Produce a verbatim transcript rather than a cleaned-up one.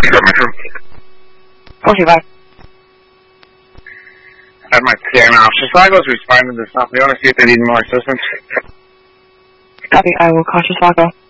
Okay, bye. I have my T N officer Chicago's responding to something. You want to see if they need more assistance? Copy, I will call Chicago.